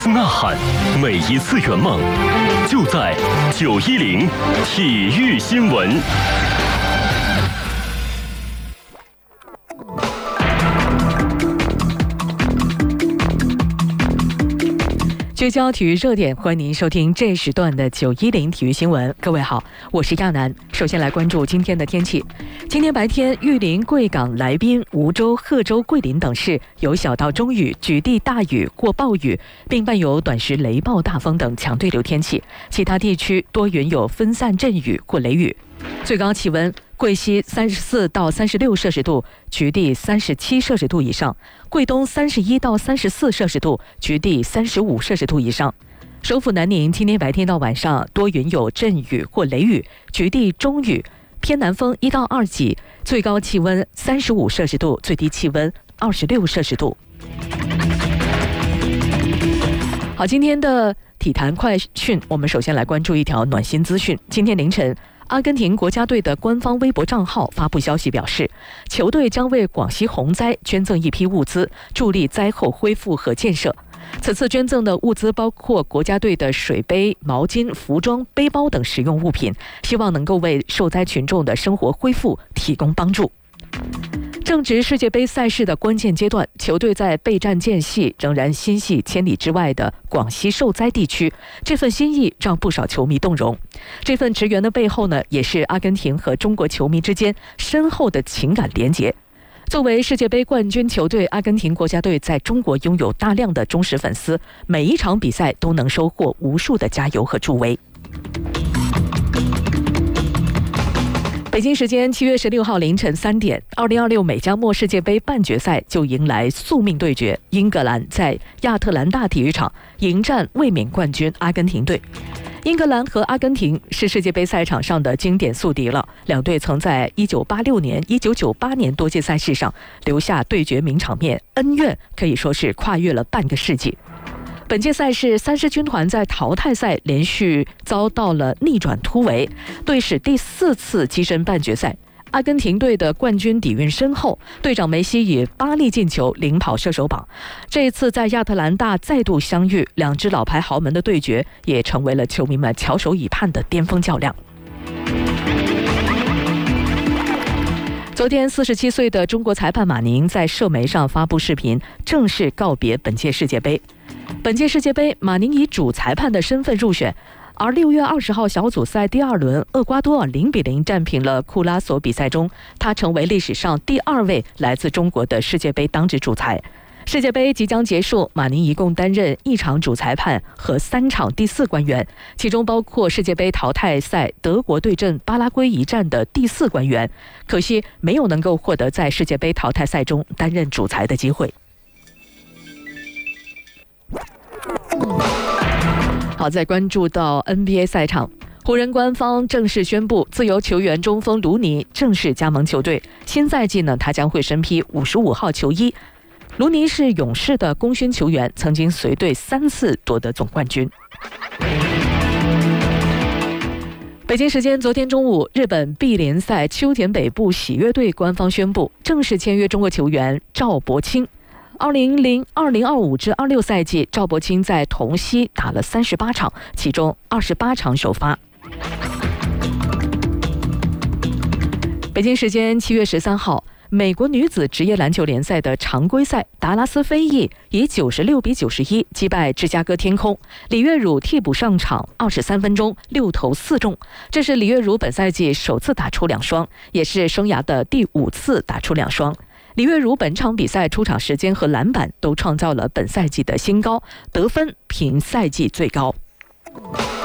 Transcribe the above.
呐喊，每一次圆梦，就在910体育新闻。 聚焦体育热点，欢迎您收听这时段的910体育新闻。各位好，我是亚楠。首先来关注今天的天气。今天白天，玉林、贵港、来宾、梧州、贺州、桂林等市有小到中雨，局地大雨或暴雨，并伴有短时雷暴、大风等强对流天气。其他地区多云有分散阵雨或雷雨。最高气温，贵西34到36摄氏度，局地37摄氏度以上；贵东31到34摄氏度，局地35摄氏度以上。首府南宁今天白天到晚上多云有阵雨或雷雨，局地中雨，偏南风1到2级，最高气温35摄氏度，最低气温26摄氏度。好，今天的体坛快讯，我们首先来关注一条暖心资讯。今天凌晨，阿根廷国家队的官方微博账号发布消息表示，球队将为广西洪灾捐赠一批物资，助力灾后恢复和建设。此次捐赠的物资包括国家队的水杯、毛巾、服装、背包等实用物品，希望能够为受灾群众的生活恢复提供帮助。正值世界杯赛事的关键阶段，球队在备战间隙仍然心系千里之外的广西受灾地区，这份心意让不少球迷动容。这份驰援的背后呢，也是阿根廷和中国球迷之间深厚的情感连结。作为世界杯冠军球队，阿根廷国家队在中国拥有大量的忠实粉丝，每一场比赛都能收获无数的加油和助威。北京时间7月16号凌晨3点，2026美加墨世界杯半决赛就迎来宿命对决，英格兰在亚特兰大体育场迎战卫冕冠军阿根廷队。英格兰和阿根廷是世界杯赛场上的经典宿敌了，两队曾在1986年、1998年多届赛事上留下对决名场面，恩怨可以说是跨越了半个世纪。本届赛事，三狮军团在淘汰赛连续遭到了逆转突围，队史第4次跻身半决赛。阿根廷队的冠军底蕴深厚，队长梅西以8粒进球领跑射手榜。这一次在亚特兰大再度相遇，两支老牌豪门的对决也成为了球迷们翘首以盼的巅峰较量。昨天47岁的中国裁判马宁在社媒上发布视频，正式告别本届世界杯。本届世界杯，马宁以主裁判的身份入选，而6月20号小组赛第2轮，厄瓜多尔0比0战平了库拉索比赛中，他成为历史上第2位来自中国的世界杯当值主裁。世界杯即将结束，马宁一共担任1场主裁判和3场第4官员，其中包括世界杯淘汰赛德国对阵巴拉圭一战的第4官员，可惜没有能够获得在世界杯淘汰赛中担任主裁的机会。好，再关注到 NBA 赛场，湖人官方正式宣布，自由球员中锋卢尼正式加盟球队。新赛季呢，他将会身披55号球衣。卢尼是勇士的功勋球员，曾经随队3次夺得总冠军。北京时间昨天中午，日本 B 联赛秋田北部喜悦队官方宣布正式签约中国球员赵博清。2025至26赛季，赵博清在同曦打了38场，其中28场首发。北京时间7月13号，美国女子职业篮球联赛的常规赛，达拉斯飞翼以96比91击败芝加哥天空，李月汝替补上场23分钟6投4中，这是李月汝本赛季首次打出2双，也是生涯的第5次打出2双。李月汝本场比赛出场时间和篮板都创造了本赛季的新高，得分评赛季最高。